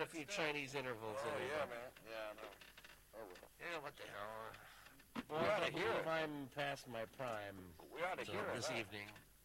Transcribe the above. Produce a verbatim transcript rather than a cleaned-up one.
a few Chinese intervals Oh, in yeah, there. man. Yeah, I know. Oh, well. Yeah, what the hell? We Well, ought I to hear believe it. I'm past my prime We ought to so hear it. this huh? evening.